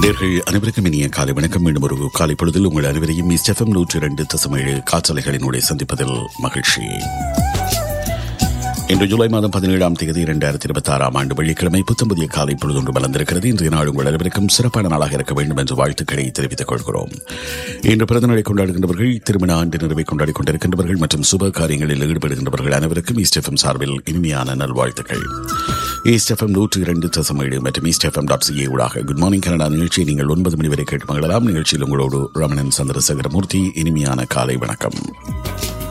நேர்கள் அனைவருக்கும் இனிய காலை வணக்கம். மீண்டும் ஒரு காலை பொழுதில் உங்கள் அனைவரையும் FM 102.7 காற்றலைகளினுடைய சந்திப்பதில் மகிழ்ச்சி. இன்று ஜூலை மாதம் 17ஆம் தேதி 2026ஆம் ஆண்டு வெள்ளிக்கிழமை புத்தம்புதிய காலை பொழுதொன்று மலர்ந்திருக்கிறது. இன்றைய நாள் உங்கள் அனைவருக்கும் சிறப்பான நாளாக இருக்க வேண்டும் என்று வாழ்த்துக்களை தெரிவித்துக் கொள்கிறோம். இன்று பிறந்த நாளை கொண்டாடுகின்றவர்கள், திருமண ஆண்டு நிறைவை கொண்டாடிக் கொண்டிருக்கின்றவர்கள் மற்றும் சுப காரியங்களில் ஈடுபடுகின்றவர்கள் அனைவருக்கும் ஈஸ்ட் FM சார்பில் இனிமையான நல்வாழ்த்துக்கள். ஈஸ்ட் FM 102.7 மற்றும் eastfm.ca ஊடாக குட் மார்னிங் கனடா நிகழ்ச்சியை நீங்கள் 9 மணி வரை கேட்டு மகிழலாம். நிகழ்ச்சியில் உங்களோடு ரமணன் சந்திரசேகரமூர்த்தி. இனிமையான காலை வணக்கம்.